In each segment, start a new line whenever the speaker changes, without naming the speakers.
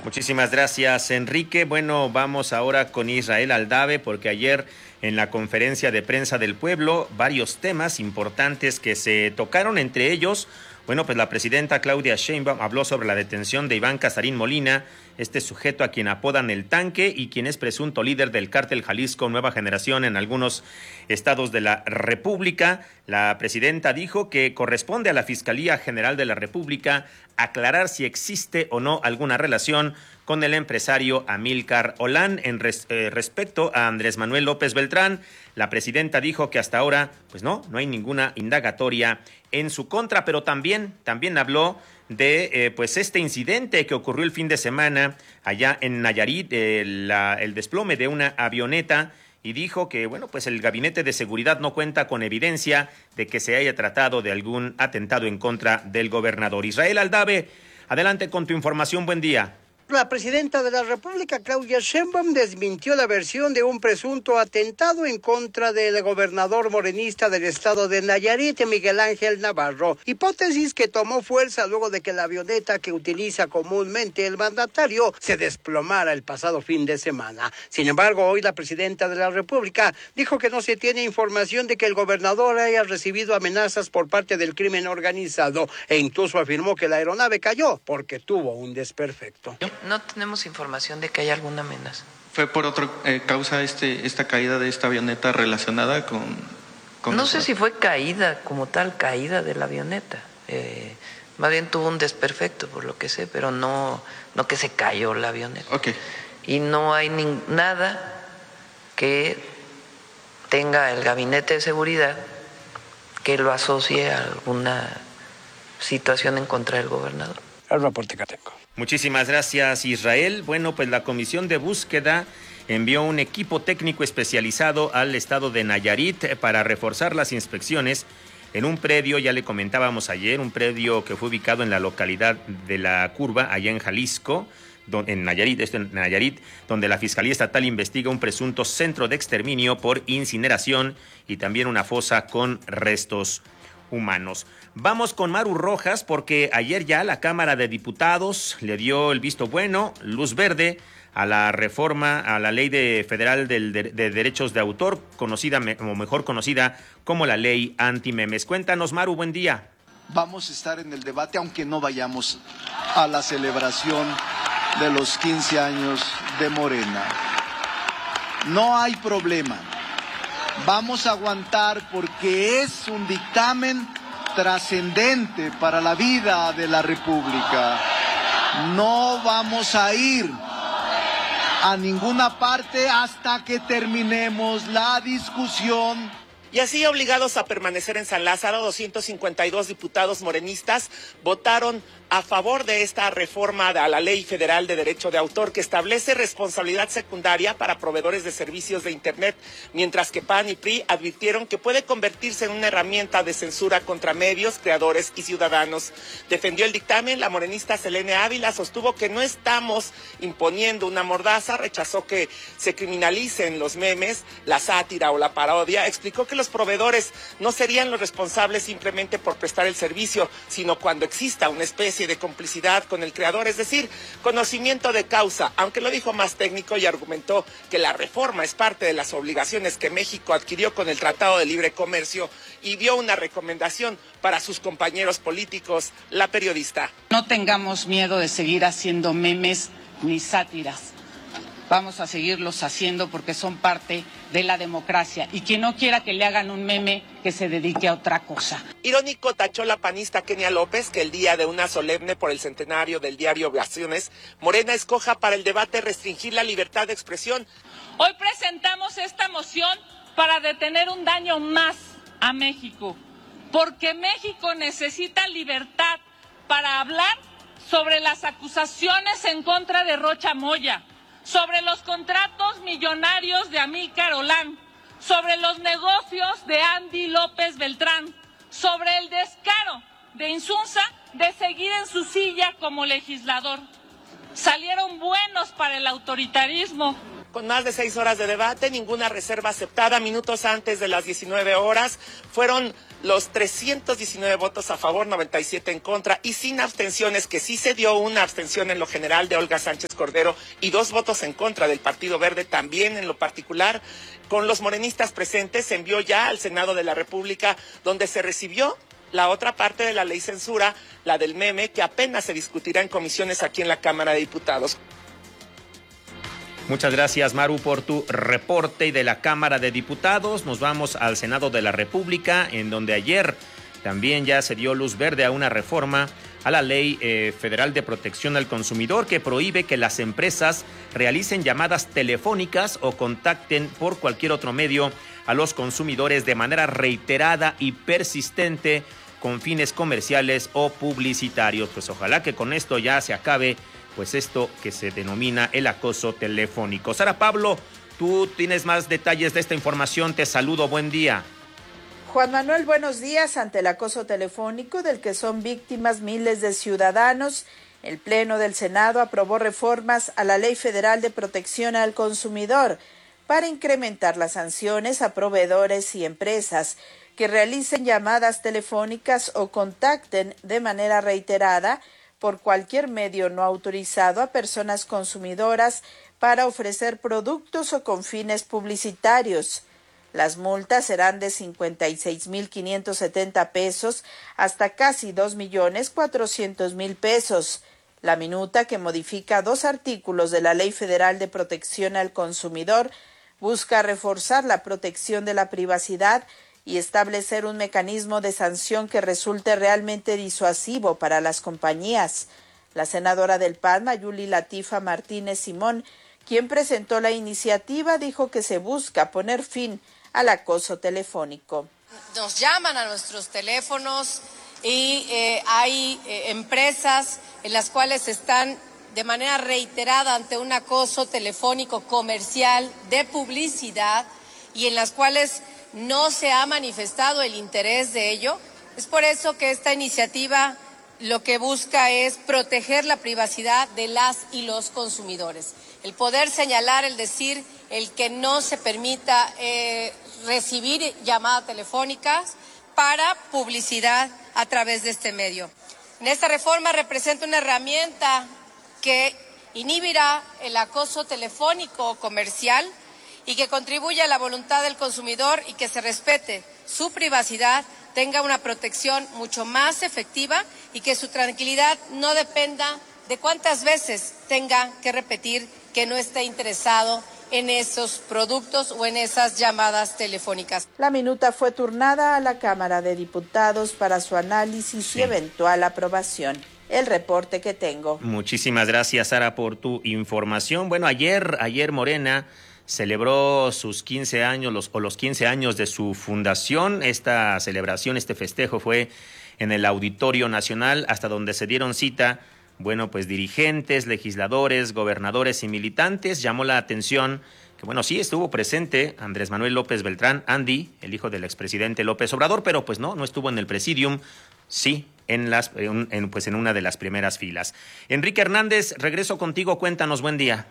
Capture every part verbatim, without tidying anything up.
Muchísimas gracias, Enrique. Bueno, vamos ahora con Israel Aldave, porque ayer en la conferencia de prensa del pueblo, varios temas importantes que se tocaron, entre ellos, bueno, pues la presidenta Claudia Sheinbaum habló sobre la detención de Iván Casarín Molina, este sujeto a quien apodan el Tanque y quien es presunto líder del cártel Jalisco Nueva Generación en algunos estados de la República. La presidenta dijo que corresponde a la Fiscalía General de la República aclarar si existe o no alguna relación con el empresario Amílcar Olán. En res, eh, respecto a Andrés Manuel López Beltrán, la presidenta dijo que hasta ahora, pues no, no hay ninguna indagatoria en su contra, pero también, también habló de eh, pues este incidente que ocurrió el fin de semana allá en Nayarit, eh, la, el desplome de una avioneta, y dijo que, bueno, pues el Gabinete de Seguridad no cuenta con evidencia de que se haya tratado de algún atentado en contra del gobernador. Israel Aldave, adelante con tu información, buen día.
La presidenta de la República, Claudia Sheinbaum, desmintió la versión de un presunto atentado en contra del gobernador morenista del estado de Nayarit, Miguel Ángel Navarro, hipótesis que tomó fuerza luego de que la avioneta que utiliza comúnmente el mandatario se desplomara el pasado fin de semana. Sin embargo, hoy la presidenta de la República dijo que no se tiene información de que el gobernador haya recibido amenazas por parte del crimen organizado e incluso afirmó que la aeronave cayó porque tuvo un desperfecto.
No tenemos información de que haya alguna amenaza.
¿Fue por otra eh, causa este, esta caída de esta avioneta relacionada con...? con
no sé si fue caída como tal, caída de la avioneta. Eh, más bien tuvo un desperfecto, por lo que sé, pero no, no que se cayó la avioneta.
Okay.
Y no hay ni, nada que tenga el Gabinete de Seguridad que lo asocie a alguna situación en contra del gobernador.
El reporte que tengo.
Muchísimas gracias, Israel. Bueno, pues la Comisión de Búsqueda envió un equipo técnico especializado al estado de Nayarit para reforzar las inspecciones en un predio, ya le comentábamos ayer, un predio que fue ubicado en la localidad de La Curva, allá en Jalisco, en Nayarit, esto en Nayarit, donde la Fiscalía Estatal investiga un presunto centro de exterminio por incineración y también una fosa con restos humanos. Vamos con Maru Rojas, porque ayer ya la Cámara de Diputados le dio el visto bueno, luz verde, a la reforma a la Ley de Federal del de, de Derechos de Autor, conocida o mejor conocida como la Ley Antimemes. Cuéntanos, Maru, buen día.
Vamos a estar en el debate, aunque no vayamos a la celebración de los quince años de Morena. No hay problema. Vamos a aguantar porque es un dictamen trascendente para la vida de la República. No vamos a ir a ninguna parte hasta que terminemos la discusión.
Y así, obligados a permanecer en San Lázaro, doscientos cincuenta y dos diputados morenistas votaron a favor de esta reforma a la Ley Federal de Derecho de Autor, que establece responsabilidad secundaria para proveedores de servicios de Internet, mientras que P A N y P R I advirtieron que puede convertirse en una herramienta de censura contra medios, creadores y ciudadanos. Defendió el dictamen la morenista Selene Ávila, sostuvo que no estamos imponiendo una mordaza, rechazó que se criminalicen los memes, la sátira o la parodia, explicó que los proveedores no serían los responsables simplemente por prestar el servicio, sino cuando exista una especie de complicidad con el creador, es decir, conocimiento de causa, aunque lo dijo más técnico y argumentó que la reforma es parte de las obligaciones que México adquirió con el Tratado de Libre Comercio y dio una recomendación para sus compañeros políticos, la periodista.
No tengamos miedo de seguir haciendo memes ni sátiras. Vamos a seguirlos haciendo porque son parte de la democracia. Y quien no quiera que le hagan un meme, que se dedique a otra cosa.
Irónico tachó la panista Kenia López que el día de una solemne por el centenario del diario Ovaciones, Morena escoja para el debate restringir la libertad de expresión.
Hoy presentamos esta moción para detener un daño más a México, porque México necesita libertad para hablar sobre las acusaciones en contra de Rocha Moya, sobre los contratos millonarios de Amílcar Olán, sobre los negocios de Andy López Beltrán, sobre el descaro de Insunza de seguir en su silla como legislador. Salieron buenos para el autoritarismo.
con más de seis horas de debate, ninguna reserva aceptada. Minutos antes de las diecinueve horas fueron los trescientos diecinueve votos a favor, noventa y siete en contra y sin abstenciones, que sí se dio una abstención en lo general de Olga Sánchez Cordero y dos votos en contra del Partido Verde también en lo particular. Con los morenistas presentes se envió ya al Senado de la República, donde se recibió la otra parte de la ley censura, la del meme, que apenas se discutirá en comisiones aquí en la Cámara de Diputados.
Muchas gracias, Maru, por tu reporte. Y de la Cámara de Diputados nos vamos al Senado de la República, en donde ayer también ya se dio luz verde a una reforma a la Ley eh, Federal de Protección al Consumidor, que prohíbe que las empresas realicen llamadas telefónicas o contacten por cualquier otro medio a los consumidores de manera reiterada y persistente con fines comerciales o publicitarios. Pues ojalá que con esto ya se acabe pues esto que se denomina el acoso telefónico. Sara Pablo, tú tienes más detalles de esta información. Te saludo, buen día.
Juan Manuel, buenos días. Ante el acoso telefónico del que son víctimas miles de ciudadanos, el Pleno del Senado aprobó reformas a la Ley Federal de Protección al Consumidor para incrementar las sanciones a proveedores y empresas que realicen llamadas telefónicas o contacten de manera reiterada por cualquier medio no autorizado a personas consumidoras para ofrecer productos o con fines publicitarios. Las multas serán de cincuenta y seis mil quinientos setenta pesos hasta casi dos millones cuatrocientos mil pesos. La minuta, que modifica dos artículos de la Ley Federal de Protección al Consumidor, busca reforzar la protección de la privacidad y establecer un mecanismo de sanción que resulte realmente disuasivo para las compañías. La senadora del P A N, Mayuli Latifa Martínez Simón, quien presentó la iniciativa, dijo que se busca poner fin al acoso telefónico.
Nos llaman a nuestros teléfonos y eh, hay eh, empresas en las cuales están de manera reiterada ante un acoso telefónico comercial de publicidad y en las cuales no se ha manifestado el interés de ello. Es por eso que esta iniciativa lo que busca es proteger la privacidad de las y los consumidores. El poder señalar, el decir, el que no se permita eh, recibir llamadas telefónicas para publicidad a través de este medio. En esta reforma representa una herramienta que inhibirá el acoso telefónico o comercial y que contribuya a la voluntad del consumidor y que se respete su privacidad, tenga una protección mucho más efectiva y que su tranquilidad no dependa de cuántas veces tenga que repetir que no esté interesado en esos productos o en esas llamadas telefónicas.
La minuta fue turnada a la Cámara de Diputados para su análisis sí. y eventual aprobación. El reporte que tengo.
Muchísimas gracias, Sara, por tu información. Bueno, ayer, ayer Morena celebró sus quince años los, o los quince años de su fundación. Esta celebración, este festejo fue en el Auditorio Nacional, hasta donde se dieron cita, bueno, pues dirigentes, legisladores, gobernadores y militantes. Llamó la atención que, bueno, sí estuvo presente Andrés Manuel López Beltrán, Andy, el hijo del expresidente López Obrador, pero pues no, no estuvo en el presidium, sí, en las, en, en, pues en una de las primeras filas. Enrique Hernández, regreso contigo, cuéntanos, buen día.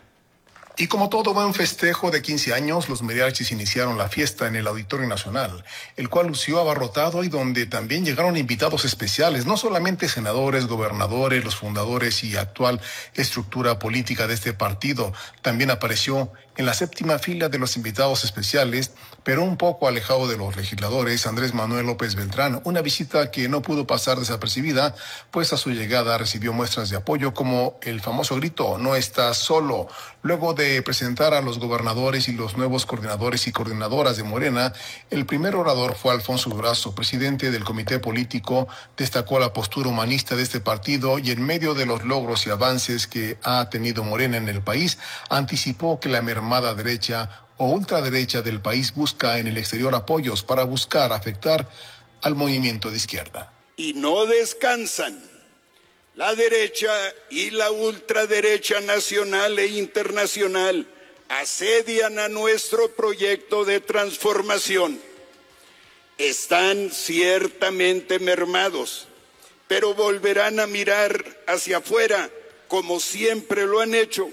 Y como todo buen festejo de quince años, los mariachis iniciaron la fiesta en el Auditorio Nacional, el cual lució abarrotado y donde también llegaron invitados especiales, no solamente senadores, gobernadores, los fundadores y actual estructura política de este partido. También apareció en la séptima fila de los invitados especiales, pero un poco alejado de los legisladores, Andrés Manuel López Beltrán, una visita que no pudo pasar desapercibida, pues a su llegada recibió muestras de apoyo como el famoso grito, "No estás solo". Luego de presentar a los gobernadores y los nuevos coordinadores y coordinadoras de Morena, el primer orador fue Alfonso Durazo, presidente del comité político, destacó la postura humanista de este partido y en medio de los logros y avances que ha tenido Morena en el país, anticipó que la mermada derecha o ultraderecha del país busca en el exterior apoyos para buscar afectar al movimiento de izquierda.
Y no descansan. La derecha y la ultraderecha nacional e internacional asedian a nuestro proyecto de transformación. Están ciertamente mermados, pero volverán a mirar hacia afuera, como siempre lo han hecho,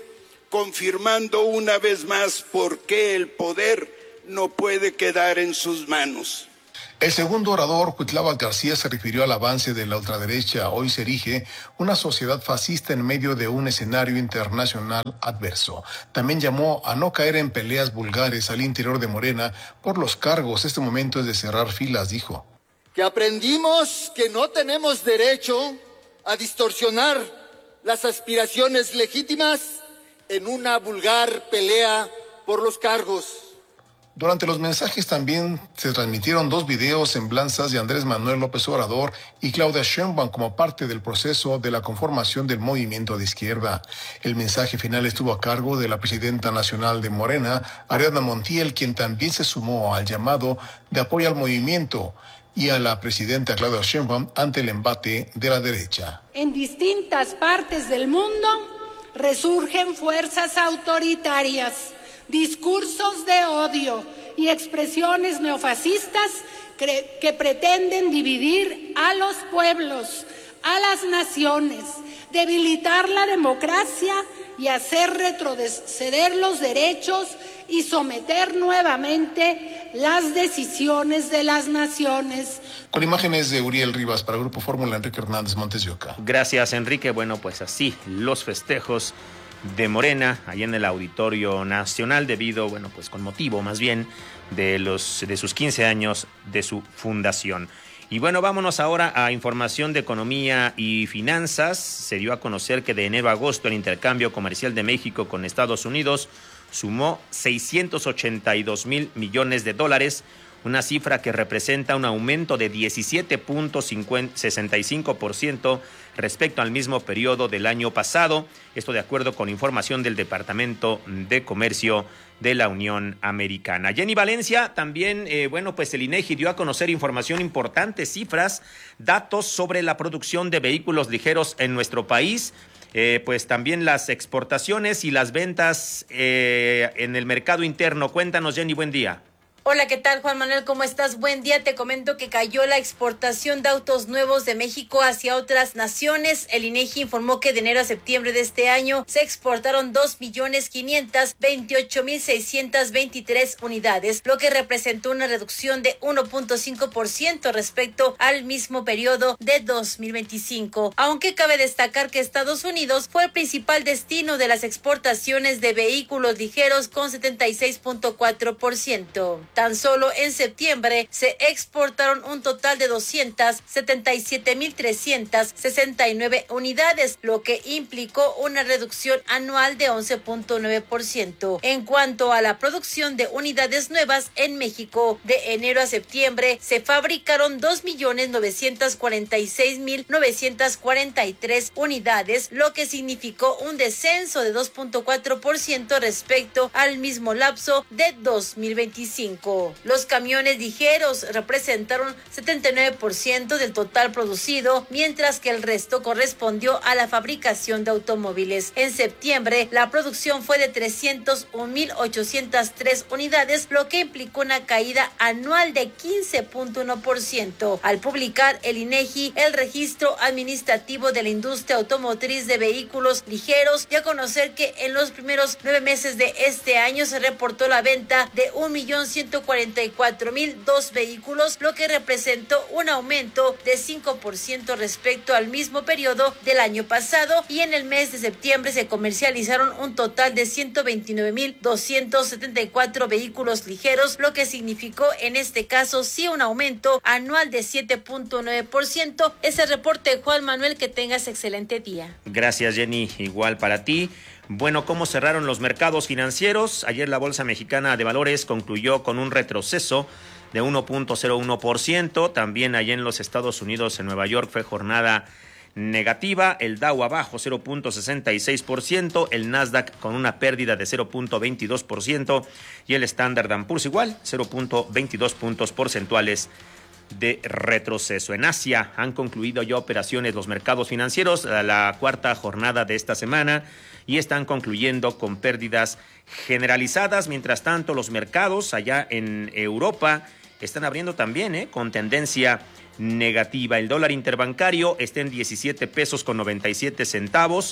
confirmando una vez más por qué el poder no puede quedar en sus manos.
El segundo orador, Cuitláhuac García, se refirió al avance de la ultraderecha. Hoy se erige una sociedad fascista en medio de un escenario internacional adverso. También llamó a no caer en peleas vulgares al interior de Morena por los cargos. Este momento es de cerrar filas, dijo.
Que aprendimos que no tenemos derecho a distorsionar las aspiraciones legítimas en una vulgar pelea por los cargos.
Durante los mensajes también se transmitieron dos videos semblanzas de Andrés Manuel López Obrador y Claudia Sheinbaum como parte del proceso de la conformación del movimiento de izquierda. El mensaje final estuvo a cargo de la presidenta nacional de Morena, Ariadna Montiel, quien también se sumó al llamado de apoyo al movimiento, y a la presidenta Claudia Sheinbaum ante el embate de la derecha.
En distintas partes del mundo resurgen fuerzas autoritarias, discursos de odio y expresiones neofascistas que pretenden dividir a los pueblos, a las naciones, debilitar la democracia y hacer retroceder los derechos y someter nuevamente las decisiones de las naciones.
Con imágenes de Uriel Rivas para Grupo Fórmula, Enrique Hernández, Montes de Oca.
Gracias, Enrique. Bueno, pues así los festejos de Morena, allá en el Auditorio Nacional, debido, bueno, pues con motivo más bien de los de sus quince años de su fundación. Y bueno, vámonos ahora a información de economía y finanzas. Se dio a conocer que de enero a agosto el intercambio comercial de México con Estados Unidos sumó seiscientos ochenta y dos mil millones de dólares, una cifra que representa un aumento de diecisiete punto sesenta y cinco por ciento respecto al mismo periodo del año pasado. Esto de acuerdo con información del Departamento de Comercio de la Unión Americana. Jenny Valencia, también, eh, bueno, pues el INEGI dio a conocer información importante, cifras, datos sobre la producción de vehículos ligeros en nuestro país. Eh, pues también las exportaciones y las ventas eh, en el mercado interno. Cuéntanos, Jenny, buen día.
Hola, ¿qué tal, Juan Manuel? ¿Cómo estás? Buen día. Te comento que cayó la exportación de autos nuevos de México hacia otras naciones. El INEGI informó que de enero a septiembre de este año se exportaron dos millones quinientas veintiocho mil seiscientas veintitrés unidades, lo que representó una reducción de uno punto cinco por ciento respecto al mismo periodo de dos mil veinticinco. Aunque cabe destacar que Estados Unidos fue el principal destino de las exportaciones de vehículos ligeros con setenta y seis punto cuatro por ciento. Tan solo en septiembre se exportaron un total de doscientas setenta y siete mil trescientas sesenta y nueve unidades, lo que implicó una reducción anual de once punto nueve por ciento. En cuanto a la producción de unidades nuevas en México, de enero a septiembre se fabricaron dos millones novecientos cuarenta y seis mil novecientos cuarenta y tres unidades, lo que significó un descenso de dos punto cuatro por ciento respecto al mismo lapso de dos mil veinticinco. Los camiones ligeros representaron setenta y nueve por ciento del total producido, mientras que el resto correspondió a la fabricación de automóviles. En septiembre, la producción fue de trescientos un mil ochocientas tres unidades, lo que implicó una caída anual de quince punto uno por ciento. Al publicar el INEGI el registro administrativo de la industria automotriz de vehículos ligeros, dio a conocer que en los primeros nueve meses de este año se reportó la venta de un millón ciento cuarenta y cuatro mil dos vehículos, lo que representó un aumento de cinco por ciento respecto al mismo periodo del año pasado, y en el mes de septiembre se comercializaron un total de ciento veintinueve mil doscientos setenta y cuatro vehículos ligeros, lo que significó en este caso sí un aumento anual de siete punto nueve por ciento. Ese reporte, Juan Manuel, que tengas excelente día.
Gracias, Jenny, igual para ti. Bueno, ¿cómo cerraron los mercados financieros? Ayer la Bolsa Mexicana de Valores concluyó con un retroceso de uno punto cero uno por ciento. También allá en los Estados Unidos, en Nueva York, fue jornada negativa. El Dow abajo cero punto sesenta y seis por ciento, el Nasdaq con una pérdida de cero punto veintidós por ciento y el Standard and Poor's igual, cero punto veintidós puntos porcentuales de retroceso. En Asia han concluido ya operaciones los mercados financieros, la cuarta jornada de esta semana, y están concluyendo con pérdidas generalizadas. Mientras tanto, los mercados allá en Europa están abriendo también ¿eh? con tendencia negativa. El dólar interbancario está en diecisiete pesos con noventa y siete centavos.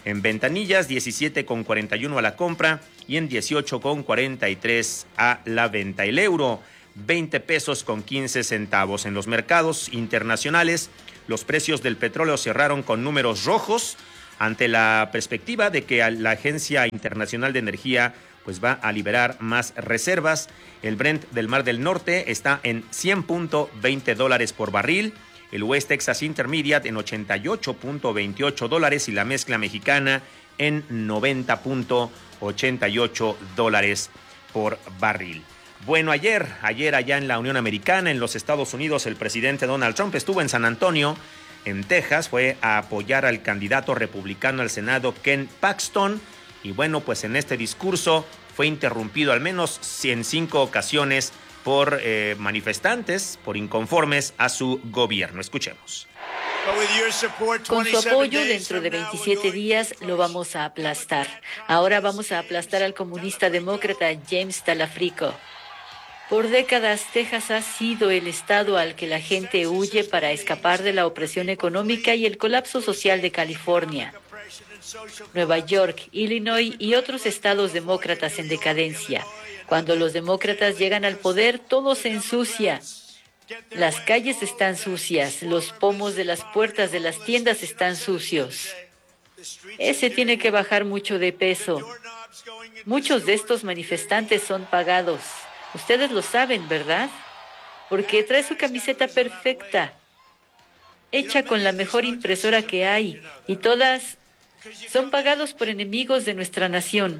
en ventanillas, diecisiete con cuarenta y uno a la compra y en dieciocho con cuarenta y tres a la venta. El euro, veinte pesos con quince centavos. En los mercados internacionales, los precios del petróleo cerraron con números rojos ante la perspectiva de que la Agencia Internacional de Energía pues va a liberar más reservas. El Brent del Mar del Norte está en cien punto veinte dólares por barril, el West Texas Intermediate en ochenta y ocho punto veintiocho dólares y la mezcla mexicana en noventa punto ochenta y ocho dólares por barril. Bueno, ayer, ayer allá en la Unión Americana, en los Estados Unidos, el presidente Donald Trump estuvo en San Antonio, en Texas, fue a apoyar al candidato republicano al Senado, Ken Paxton, y bueno, pues en este discurso fue interrumpido al menos en cinco ocasiones por eh, manifestantes, por inconformes a su gobierno. Escuchemos.
Con su apoyo, dentro de veintisiete días lo vamos a aplastar. Ahora vamos a aplastar al comunista demócrata James Talafrico. Por décadas, Texas ha sido el estado al que la gente huye para escapar de la opresión económica y el colapso social de California. Nueva York, Illinois y otros estados demócratas en decadencia. Cuando los demócratas llegan al poder, todo se ensucia. Las calles están sucias, los pomos de las puertas de las tiendas están sucios. Ese tiene que bajar mucho de peso. Muchos de estos manifestantes son pagados. Ustedes lo saben, ¿verdad? Porque trae su camiseta perfecta, hecha con la mejor impresora que hay, y todas son pagados por enemigos de nuestra nación.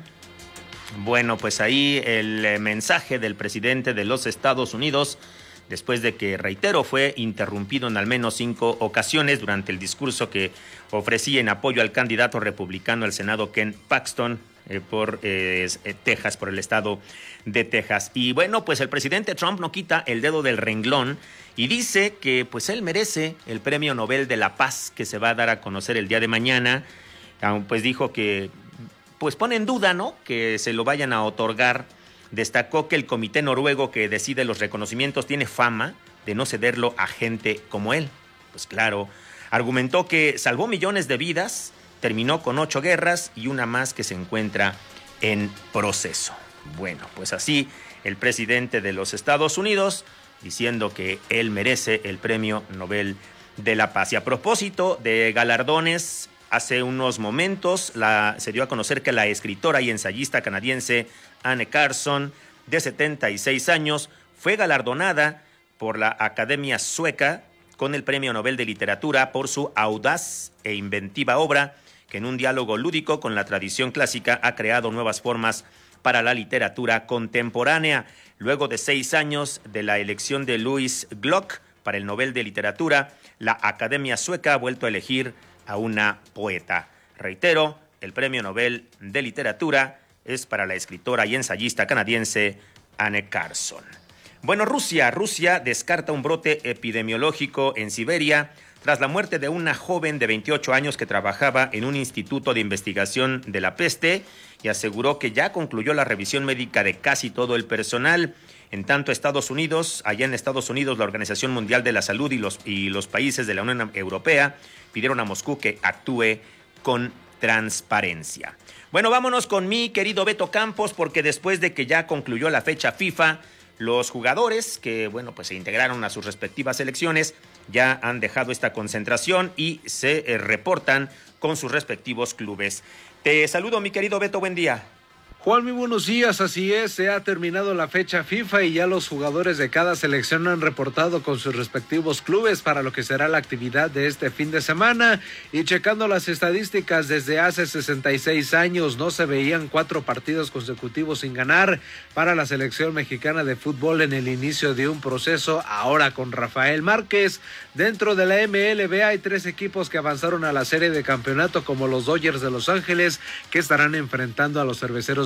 Bueno, pues ahí el mensaje del presidente de los Estados Unidos, después de que, reitero, fue interrumpido en al menos cinco ocasiones durante el discurso que ofrecía en apoyo al candidato republicano al Senado, Ken Paxton, eh, por eh, Texas, por el estado de Texas. Y bueno, pues el presidente Trump no quita el dedo del renglón y dice que pues él merece el Premio Nobel de la Paz que se va a dar a conocer el día de mañana. Pues dijo que pues pone en duda, ¿no?, que se lo vayan a otorgar. Destacó que el comité noruego que decide los reconocimientos tiene fama de no cederlo a gente como él. Pues claro, argumentó que salvó millones de vidas, terminó con ocho guerras y una más que se encuentra en proceso. Bueno, pues así el presidente de los Estados Unidos diciendo que él merece el Premio Nobel de la Paz. Y a propósito de galardones, hace unos momentos la, se dio a conocer que la escritora y ensayista canadiense Anne Carson, de setenta y seis años, fue galardonada por la Academia Sueca con el Premio Nobel de Literatura por su audaz e inventiva obra, que en un diálogo lúdico con la tradición clásica ha creado nuevas formas para la literatura contemporánea. Luego de seis años de la elección de Louise Glück para el Nobel de Literatura, la Academia Sueca ha vuelto a elegir a una poeta. Reitero, el Premio Nobel de Literatura es para la escritora y ensayista canadiense Anne Carson. Bueno, Rusia, Rusia descarta un brote epidemiológico en Siberia tras la muerte de una joven de veintiocho años que trabajaba en un instituto de investigación de la peste y aseguró que ya concluyó la revisión médica de casi todo el personal. En tanto, Estados Unidos, allá en Estados Unidos, la Organización Mundial de la Salud y los, y los países de la Unión Europea pidieron a Moscú que actúe con transparencia. Bueno, vámonos con mi querido Beto Campos, porque después de que ya concluyó la fecha FIFA, los jugadores que, bueno, pues se integraron a sus respectivas selecciones ya han dejado esta concentración y se eh, reportan con sus respectivos clubes. Te saludo, mi querido Beto, buen día.
Juan, muy buenos días, así es, se ha terminado la fecha FIFA y ya los jugadores de cada selección han reportado con sus respectivos clubes para lo que será la actividad de este fin de semana. Y checando las estadísticas, desde hace sesenta y seis años no se veían cuatro partidos consecutivos sin ganar para la selección mexicana de fútbol en el inicio de un proceso, ahora con Rafael Márquez. Dentro de la M L B hay tres equipos que avanzaron a la serie de campeonato, como los Dodgers de Los Ángeles, que estarán enfrentando a los Cerveceros de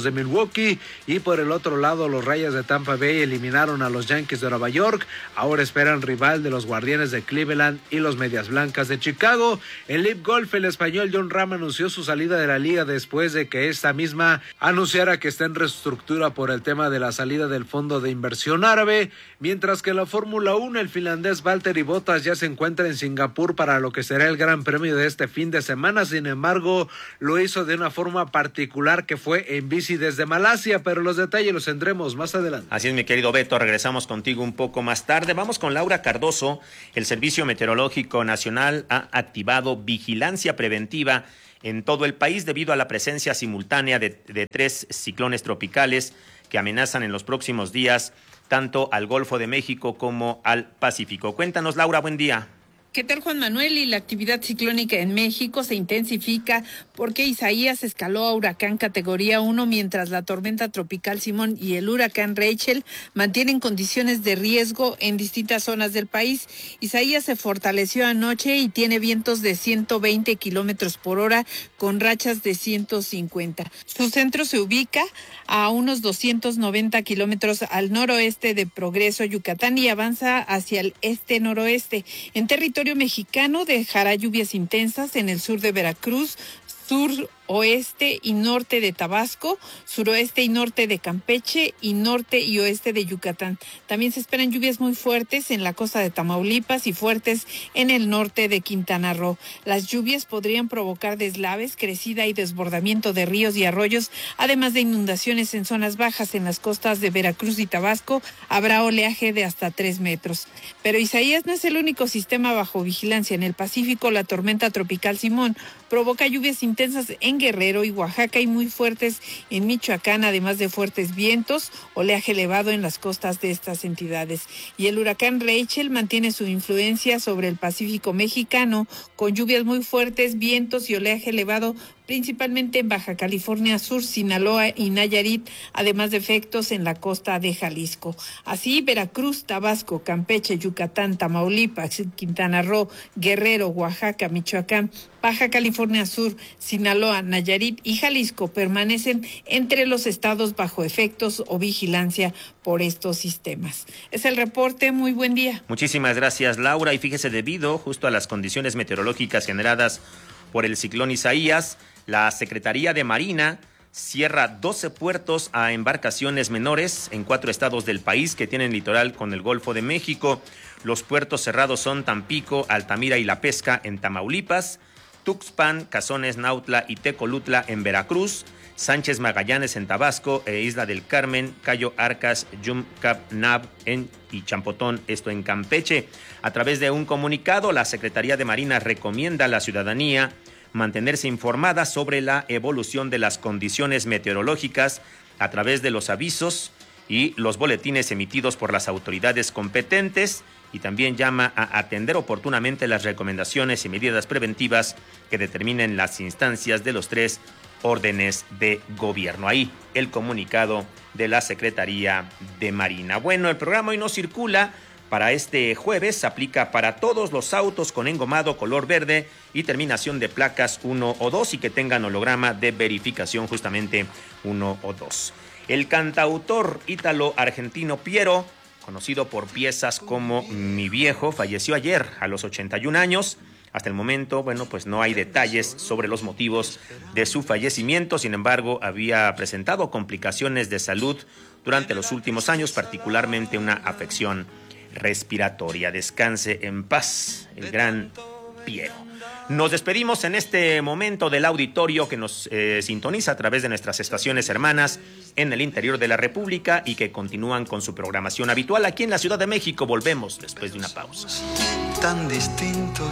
de Milwaukee, y por el otro lado los Rayas de Tampa Bay eliminaron a los Yankees de Nueva York. Ahora esperan rival de los Guardianes de Cleveland y los Medias Blancas de Chicago. En Live Golf, el español Jon Rahm anunció su salida de la liga después de que esta misma anunciara que está en reestructura por el tema de la salida del fondo de inversión árabe, mientras que en la Fórmula uno el finlandés Valtteri Bottas ya se encuentra en Singapur para lo que será el Gran Premio de este fin de semana. Sin embargo, lo hizo de una forma particular, que fue en bici desde Malasia, pero los detalles los tendremos más adelante.
Así es, mi querido Beto, regresamos contigo un poco más tarde. Vamos con Laura Cardoso. El Servicio Meteorológico Nacional ha activado vigilancia preventiva en todo el país debido a la presencia simultánea de, de tres ciclones tropicales que amenazan en los próximos días tanto al Golfo de México como al Pacífico. Cuéntanos, Laura, buen día.
¿Qué tal, Juan Manuel? Y la actividad ciclónica en México se intensifica porque Isaías escaló a huracán categoría uno, mientras la tormenta tropical Simón y el huracán Rachel mantienen condiciones de riesgo en distintas zonas del país. Isaías se fortaleció anoche y tiene vientos de ciento veinte kilómetros por hora con rachas de ciento cincuenta. Su centro se ubica a unos doscientos noventa kilómetros al noroeste de Progreso, Yucatán, y avanza hacia el este-noroeste. En territorio mexicano dejará lluvias intensas en el sur de Veracruz, sur, oeste y norte de Tabasco, suroeste y norte de Campeche y norte y oeste de Yucatán. También se esperan lluvias muy fuertes en la costa de Tamaulipas y fuertes en el norte de Quintana Roo. Las lluvias podrían provocar deslaves, crecida y desbordamiento de ríos y arroyos, además de inundaciones en zonas bajas en las costas de Veracruz y Tabasco. Habrá oleaje de hasta tres metros. Pero Isaías no es el único sistema bajo vigilancia. En el Pacífico, la tormenta tropical Simón provoca lluvias intensas en Guerrero y Oaxaca y muy fuertes en Michoacán, además de fuertes vientos, oleaje elevado en las costas de estas entidades. Y el huracán Rachel mantiene su influencia sobre el Pacífico mexicano, con lluvias muy fuertes, vientos y oleaje elevado, principalmente en Baja California Sur, Sinaloa y Nayarit, además de efectos en la costa de Jalisco. Así, Veracruz, Tabasco, Campeche, Yucatán, Tamaulipas, Quintana Roo, Guerrero, Oaxaca, Michoacán, Baja California Sur, Sinaloa, Nayarit y Jalisco permanecen entre los estados bajo efectos o vigilancia por estos sistemas. Es el reporte. Muy buen día.
Muchísimas gracias, Laura. Y fíjese, debido justo a las condiciones meteorológicas generadas por el ciclón Isaías, la Secretaría de Marina cierra doce puertos a embarcaciones menores en cuatro estados del país que tienen litoral con el Golfo de México. Los puertos cerrados son Tampico, Altamira y La Pesca en Tamaulipas, Tuxpan, Cazones, Nautla y Tecolutla en Veracruz, Sánchez Magallanes en Tabasco e Isla del Carmen, Cayo Arcas, Yumcap-Nab en y Champotón, esto en Campeche. A través de un comunicado, la Secretaría de Marina recomienda a la ciudadanía mantenerse informada sobre la evolución de las condiciones meteorológicas a través de los avisos y los boletines emitidos por las autoridades competentes, y también llama a atender oportunamente las recomendaciones y medidas preventivas que determinen las instancias de los tres órdenes de gobierno. Ahí el comunicado de la Secretaría de Marina. Bueno, el programa hoy no circula para este jueves, aplica para todos los autos con engomado color verde y terminación de placas uno o dos y que tengan holograma de verificación justamente uno o dos. El cantautor ítalo-argentino Piero, conocido por piezas como Mi Viejo, falleció ayer a los ochenta y un años. Hasta el momento, bueno, pues no hay detalles sobre los motivos de su fallecimiento. Sin embargo, había presentado complicaciones de salud durante los últimos años, particularmente una afección respiratoria. Descanse en paz el gran Piero. Nos despedimos en este momento del auditorio que nos eh, sintoniza a través de nuestras estaciones hermanas en el interior de la República y que continúan con su programación habitual aquí en la Ciudad de México. Volvemos después de una pausa.
Tan distintos.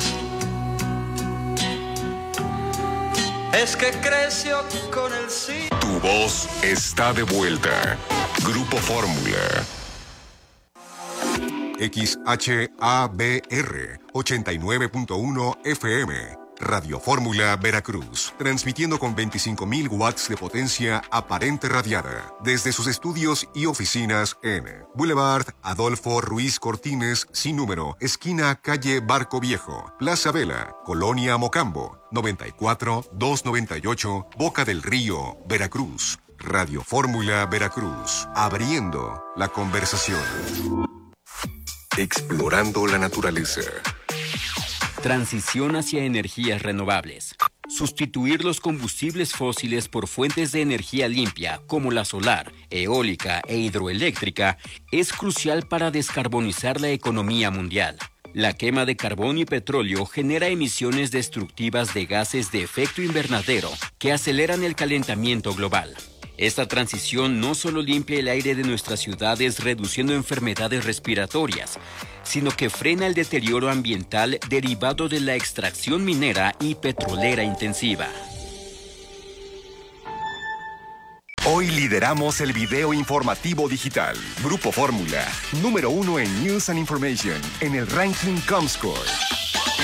Es que creció con el sí.
Tu voz está de vuelta. Grupo Fórmula. X H A B R ochenta y nueve punto uno F M. Radio Fórmula Veracruz, transmitiendo con veinticinco mil watts de potencia aparente radiada desde sus estudios y oficinas en Boulevard Adolfo Ruiz Cortines, sin número, esquina calle Barco Viejo, Plaza Vela, Colonia Mocambo, noventa y cuatro, doscientos noventa y ocho, Boca del Río, Veracruz. Radio Fórmula Veracruz, abriendo la conversación. Explorando la naturaleza.
Transición hacia energías renovables. Sustituir los combustibles fósiles por fuentes de energía limpia como la solar, eólica e hidroeléctrica es crucial para descarbonizar la economía mundial. La quema de carbón y petróleo genera emisiones destructivas de gases de efecto invernadero que aceleran el calentamiento global. Esta transición no solo limpia el aire de nuestras ciudades reduciendo enfermedades respiratorias, sino que frena el deterioro ambiental derivado de la extracción minera y petrolera intensiva.
Hoy lideramos el video informativo digital. Grupo Fórmula, número uno en News and Information, en el ranking Comscore.